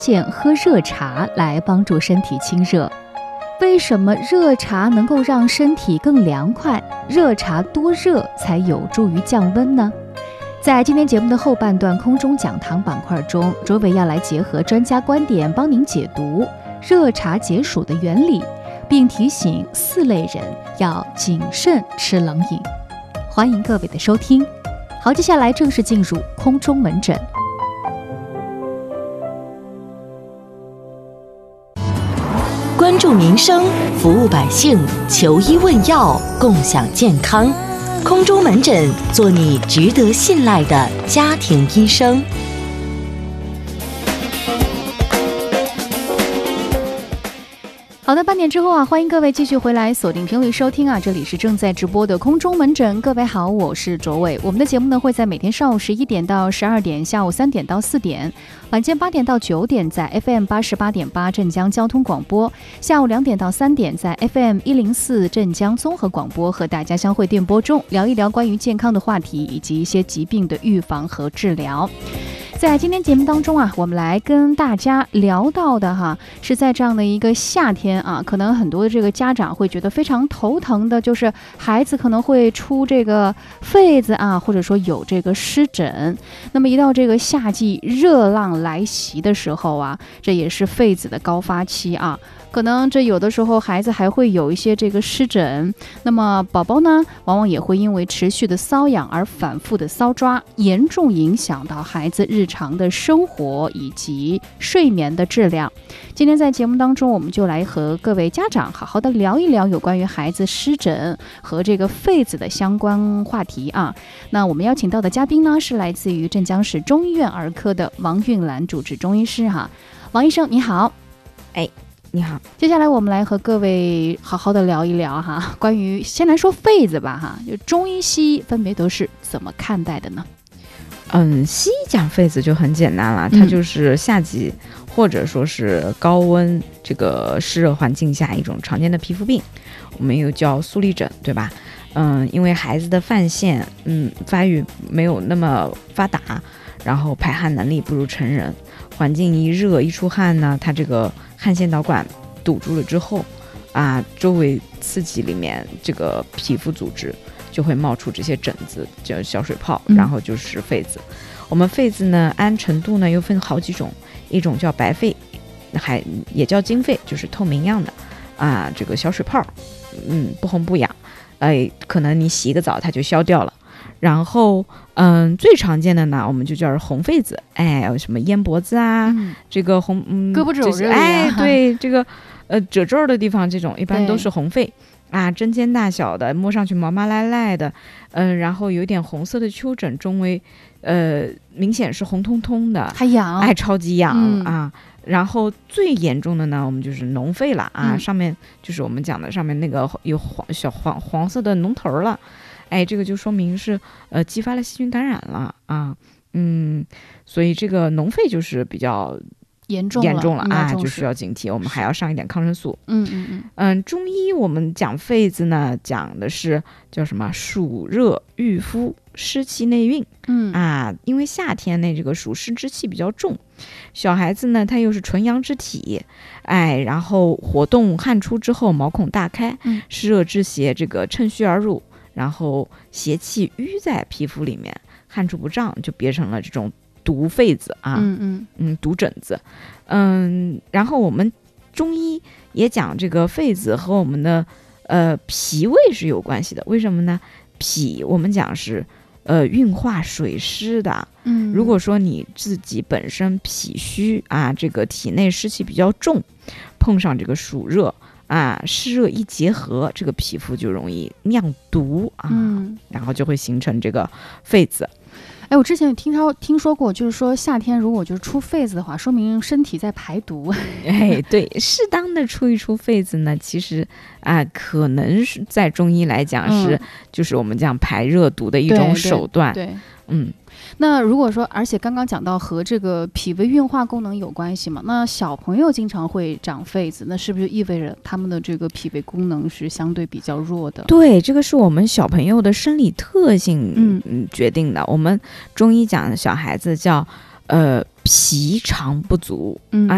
荐喝热茶来帮助身体清热。为什么热茶能够让身体更凉快？热茶多热才有助于降温呢？在今天节目的后半段空中讲堂板块中，卓伟要来结合专家观点帮您解读热茶解暑的原理，并提醒4类人要谨慎吃冷饮。欢迎各位的收听。好，接下来正式进入空中门诊。 关注民生，服务百姓，求医问药，共享健康。空中门诊，做你值得信赖的家庭医生。 好的，半点之后啊，欢迎各位继续回来锁定频率收听啊，这里是正在直播的空中门诊。各位好，我是卓伟。我们的节目呢会在每天上午11点到12点，下午3点到4点，晚间8点到9点在 FM 88.8镇江交通广播，下午2点到3点在 FM 104镇江综合广播，和大家相会电波中聊一聊关于健康的话题以及一些疾病的预防和治疗。在今天节目当中啊，我们来跟大家聊到的是在这样的一个夏天啊，可能很多的这个家长会觉得非常头疼的，就是孩子可能会出这个痱子啊，或者说有这个湿疹。那么一到这个夏季热浪来袭的时候啊，这也是痱子的高发期啊。可能这有的时候孩子还会有一些这个湿疹，那么宝宝呢往往也会因为持续的瘙痒而反复的搔抓，严重影响到孩子日常的生活以及睡眠的质量。今天在节目当中，我们就来和各位家长好好的聊一聊有关于孩子湿疹和这个痱子的相关话题啊。那我们邀请到的嘉宾呢是来自于镇江市中医院儿科的王韵兰主治中医师王医生你好。 你好， 接下来我们来和各位好好的聊一聊关于先来说痱子吧就中医西医分别都是怎么看待的呢？ 西医讲痱子就很简单了，它就是夏季或者说是高温这个湿热环境下一种常见的皮肤病，我们又叫粟粒疹，对吧？因为孩子的泛腺发育没有那么发达，然后排汗能力不如成人，环境一热一出汗呢，它这个汗腺导管堵住了之后周围刺激里面这个皮肤组织就会冒出这些疹子，叫小水泡，然后就是痱子。我们痱子呢按程度呢又分好几种，一种叫白痱，也叫金痱，就是透明样的这个小水泡，不红不痒，可能你洗一个澡它就消掉了。然后最常见的呢我们就叫红痱子，什么咽脖子这个红胳膊肘对，这个褶皱的地方，这种一般都是红痱针尖大小的，摸上去毛毛赖赖的，然后有点红色的丘疹，周围明显是红彤彤的， 还痒， 超级痒然后最严重的呢我们就是脓痱了上面就是我们讲的上面那个有黄色的脓头了，这个就说明是激发了细菌感染了所以这个脓痱就是比较严重了就需要警惕，我们还要上一点抗生素。中医我们讲痱子呢，讲的是叫什么暑热郁肤湿气内蕴因为夏天呢这个暑湿之气比较重，小孩子呢他又是纯阳之体然后活动汗出之后毛孔大开，湿热之邪这个趁虚而入，然后邪气淤在皮肤里面，汗出不胀，就变成了这种毒痱子毒疹子。然后我们中医也讲这个痱子和我们的脾胃是有关系的。为什么呢？脾我们讲是运化水湿的，如果说你自己本身脾虚这个体内湿气比较重，碰上这个暑热湿热一结合，这个皮肤就容易酿毒然后就会形成这个痱子。 我之前有听说过，就是说夏天如果就是出痱子的话，说明身体在排毒。 对，适当的出一出痱子呢，其实可能是在中医来讲是，就是我们讲排热毒的一种手段。 对，那如果说，而且刚刚讲到和这个脾胃运化功能有关系嘛，那小朋友经常会长痱子，那是不是就意味着他们的这个脾胃功能是相对比较弱的？ 对，这个是我们小朋友的生理特性决定的。我们中医讲的小孩子叫脾肠不足